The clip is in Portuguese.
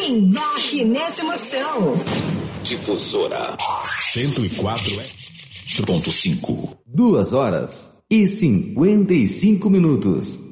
Embarque nessa emoção. Difusora 104.5. 2 horas e 55 minutos.